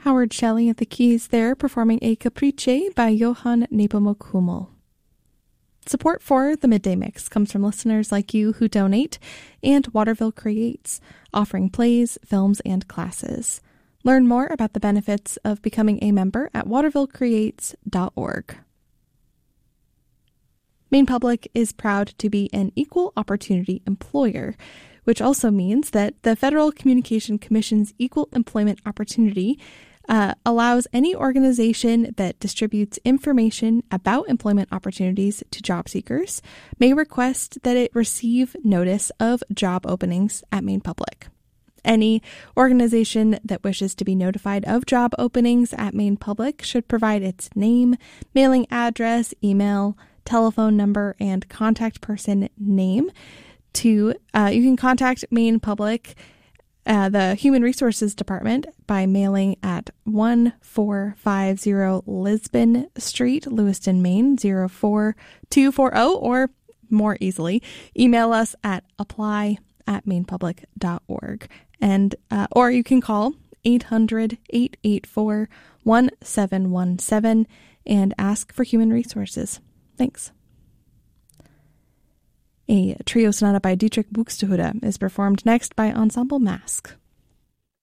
Howard Shelley at the keys there, performing a Caprice by Johann Nepomuk Hummel. Support for the Midday Mix comes from listeners like you who donate, and Waterville Creates, offering plays, films, and classes. Learn more about the benefits of becoming a member at watervillecreates.org. Maine Public is proud to be an equal opportunity employer, which also means that the Federal Communication Commission's Equal Employment Opportunity allows any organization that distributes information about employment opportunities to job seekers may request that it receive notice of job openings at Maine Public. Any organization that wishes to be notified of job openings at Maine Public should provide its name, mailing address, email, telephone number, and contact person name to, you can contact Maine Public, the Human Resources Department, by mailing at 1450 Lisbon Street, Lewiston, Maine, 04240, or more easily, email us at apply@mainepublic.org. And, or you can call 800-884-1717 and ask for Human Resources. Thanks. A trio sonata by Dietrich Buxtehude is performed next by Ensemble Mask.